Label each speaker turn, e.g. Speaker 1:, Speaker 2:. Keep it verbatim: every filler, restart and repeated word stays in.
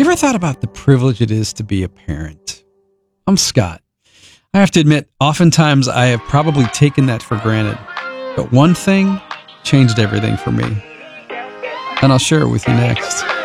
Speaker 1: ever thought about the privilege it is to be a parent? I'm Scott. I have to admit, oftentimes I have probably taken that for granted. But one thing changed everything for me. And I'll share it with you next.